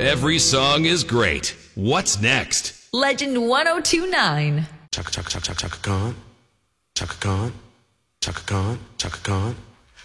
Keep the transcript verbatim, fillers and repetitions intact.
Every song is great. What's next? Legend one oh two nine. Chaka chaka chaka chaka Khan. Chaka Khan. Chaka Khan. Chaka Khan.